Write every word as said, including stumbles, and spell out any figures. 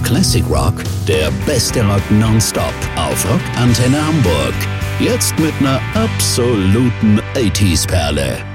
Classic Rock, der beste Rock nonstop auf Rockantenne Hamburg. Jetzt mit einer absoluten achtziger Perle.